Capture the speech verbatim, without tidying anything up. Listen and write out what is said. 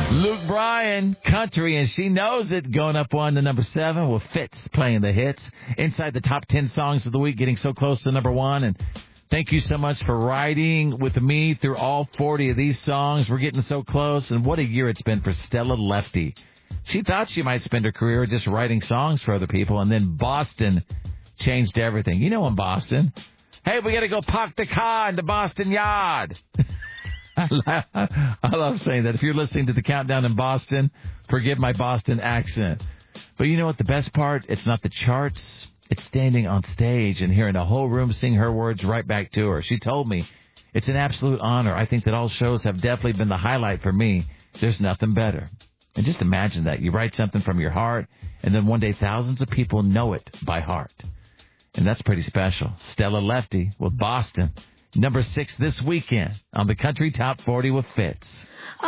Luke Bryan, country, and she knows it, going up one to number seven with Fitz playing the hits. Inside the top ten songs of the week, getting so close to number one. And thank you so much for riding with me through all forty of these songs. We're getting so close, and what a year it's been for Stella Lefty. She thought she might spend her career just writing songs for other people, and then Boston changed everything. You know, in Boston, hey, we got to go park the car in the Boston yard. I love saying that. If you're listening to the Countdown in Boston, forgive my Boston accent. But you know what? The best part, it's not the charts. It's standing on stage and hearing a whole room sing her words right back to her. She told me it's an absolute honor. I think that all shows have definitely been the highlight for me. There's nothing better. And just imagine that. You write something from your heart, and then one day thousands of people know it by heart. And that's pretty special. Stella Lefty with Boston. Number six this weekend on the Country Top forty with Fitz.